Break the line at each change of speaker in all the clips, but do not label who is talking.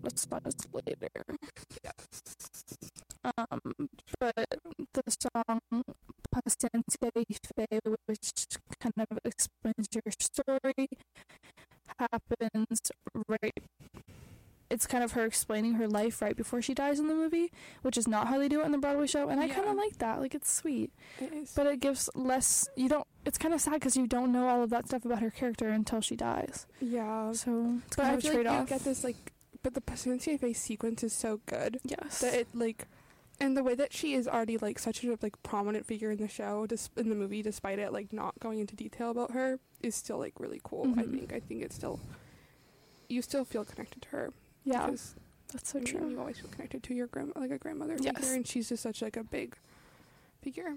song is later.
Yes.
But the song Paciencia y Fe, which kind of explains your story, happens right. It's kind of her explaining her life right before she dies in the movie, which is not how they do it in the Broadway show, and I kind of like that. Like, it's sweet.
It is.
But it gives less, it's kind of sad because you don't know all of that stuff about her character until she dies.
Yeah.
So, it's
But
kind
I
of a
feel
trade-off.
like you get this, like, but the Paciencia y Fe sequence is so good.
Yes.
That it, like, and the way that she is already, like, such a, like, prominent figure in the show, in the movie, despite it, like, not going into detail about her, is still, like, really cool, I think. I think it's still, you still feel connected to her.
Yeah.
Because
That's so true.
you always feel connected to your a grandmother figure,
Yes.
and she's just such, like, a big figure.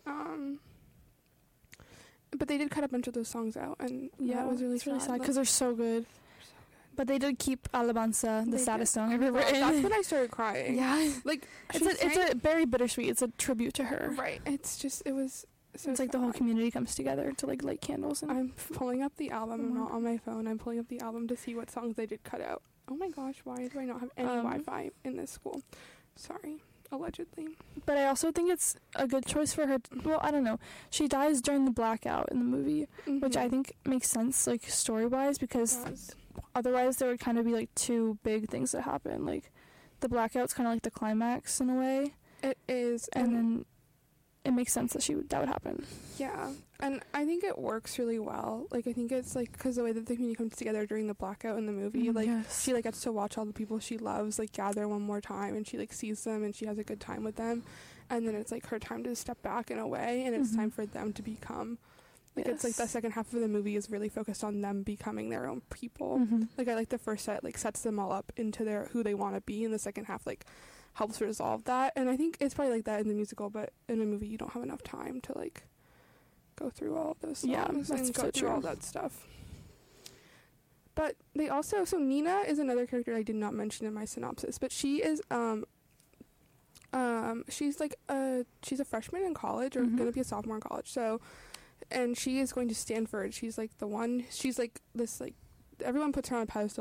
But they did cut a bunch of those songs out, and it was really
sad because they're so good. But they did keep Alabanza, the
They
saddest
did.
song ever written.
That's when I started crying.
Yeah.
Like,
It's a very bittersweet. It's a tribute to her.
right. It's just, it was so
It's like the whole
sad.
community comes together to like light candles. And
I'm pulling up the album. I'm
Mhm.
not on my phone. I'm pulling up the album to see what songs they did cut out. Oh my gosh, why do I not have any Wi-Fi in this school? Sorry. Allegedly.
But I also think it's a good choice for her. Well, I don't know. She dies during the blackout in the movie, which I think makes sense, like, story-wise, because otherwise there would kind of be, like, two big things that happen. Like, the blackout's kind of like the climax in a way.
It is.
And then it makes sense that that would happen.
Yeah. And I think it works really well. Like, I think it's, like, because the way that the community comes together during the blackout in the movie, like,
Yes.
she, like, gets to watch all the people she loves, like, gather one more time, and she, like, sees them, and she has a good time with them. And then it's, like, her time to step back in a way, and it's time for them to become, like, it's, like, the second half of the movie is really focused on them becoming their own people. Like, I like the first set, like, sets them all up into who they want to be, and the second half, like, helps resolve that. And I think it's probably like that in the musical, but in a movie you don't have enough time to, like, go through all of those songs and go through all that stuff. But they also, so Nina is another character I did not mention in my synopsis, but she is she's like she's a freshman in college, or gonna be a sophomore in college, so, and she is going to Stanford. She's like she's like this, like, everyone puts her on a pedestal